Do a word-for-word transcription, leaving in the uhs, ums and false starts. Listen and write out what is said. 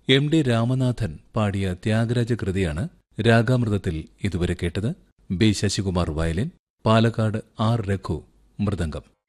M D Ramanathan പാടിയ ത്യാഗരാജ കൃതിയാണ് രാഗാമൃതത്തിൽ ഇതുവരെ കേട്ടത്. B Sasikumar violin, Palakkad R Raghu mridangam.